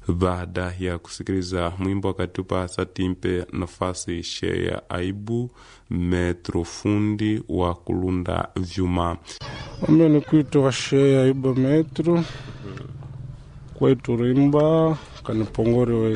Baada ya kusikiliza mwimbo akatupa satimpe nafasi Sheya Aibu metro fundi wa kulunda vyuma. Ame ni kuitwa Sheya Aibu metro kwetu rimba kanipongore we.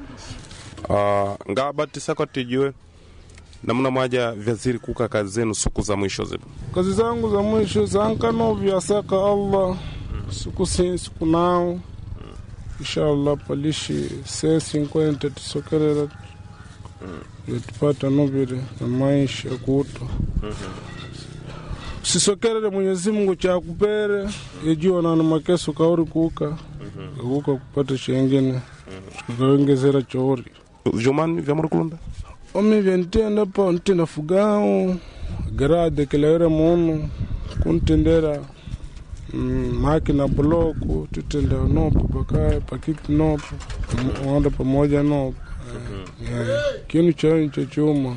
Ngabati sako tijue namuna mwaja vyaziri kuka kazi zenu siku za mwisho zipo. Kazi zangu za mwisho zankano vyasaka Allah siku nao inshallah palishi sesi nkwente tusokerera tupata nobire na maisha kuto sisokerere Mwenyezi Mungu cha kupere yejua na makeso kauri kuka kupata shengene kuongezera chori jumani vya mrukulunda omi vyentenda pa ntina fugao grade kelere mono kuntendera makina bloku tutenda nopo baka pakiti nopo wanda pamoja nopo kinu cha chuma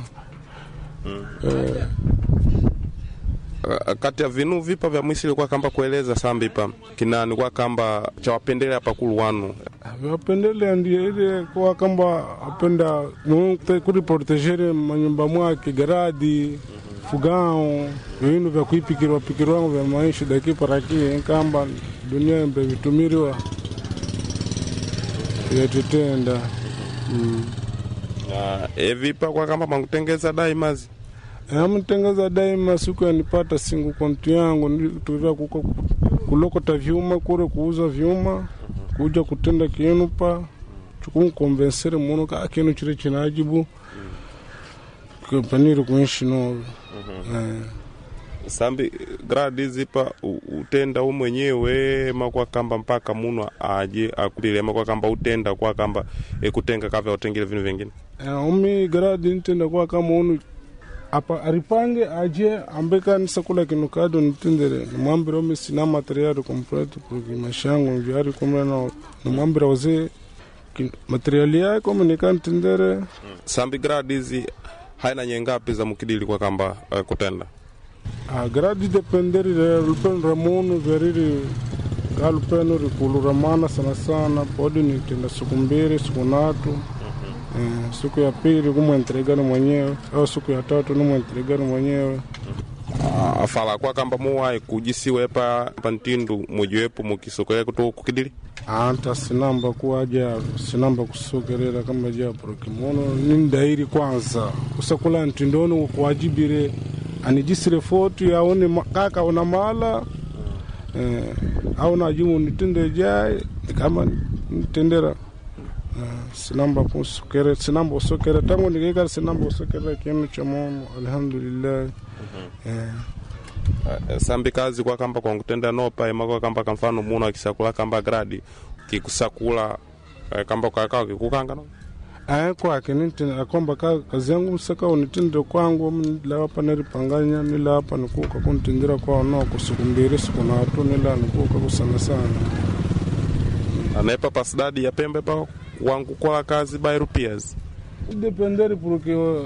kati ya vinu vipa vya mwisili kwa kamba kueleza sambi pa kinani kwa kamba cha wapendele hapa kulu wanu wapendele ndiye ile kwa kamba apenda kuri protegere manyumba mwake garadi fugao vinu vya kuipikirwa vya maisha dakipa raki kamba dunia mbe vitumiriwa ya tutenda vipa kwa kamba mangutengeza daimazi mtengeza daima siku yanipata singu kontu yangu turia kulokota vyuma kure kuuza vyuma kuja kutenda kienu pa chukunkombensere muno ka kienu chire chinajibu kupaniri kuishi no sambi gradi zipa utenda umwenyewe makwa kamba mpaka muno aje akulile makwa kamba utenda kwa kamba kutenga kava utengile vinu vingine umi gradi ntenda kwa kama unu apa aripange aje ambeka nisakula kinukado nitendere mwambira ome sina materiali kompleto porque mashango vyari kumena na mwambira waze materiali yake ome nikantendere sambi gradi zi haina nyengapi za mukidili kwa kamba kutenda gradi dependeri lupenu ramono veriri galupenu rikulu ramana sana podi nitenda siku mbili siku natu siku ya pili kumwenteregana mwenyewe au siku ya tatu numwenteregana mwenyewe afala kwa kamba muwai kujisiwe pa ntindu mujiwepo mukisokelea kutu kukidili anta sinamba kuwaja sinamba kusokelea kama japo kimono nindairi kwanza kusakula ntindoni kuwajibire anijisire foto yaone kaka una mala au na jumu nitende jai kama nitendera sinamba kusokere sinamba usokere tangu nikeka sinamba usokere kienu cha mono alhamdulillah sambi kazi kwa kamba kwa kutenda nopa imako kamba kwa mfano muno akisakula kamba gradi kikusakula kamba kwa kakao kikukanga no kwa kinitenda kwamba kazi yangu msaka unitende kwangu nila hapa nilipanganya nila hapa nikuka kuntindira kwa no kusukumbiri siku na watu nila nikuka kusana sana anepa pasidadi ya pembe pa wangu kwa kazi by rupias dependeri porque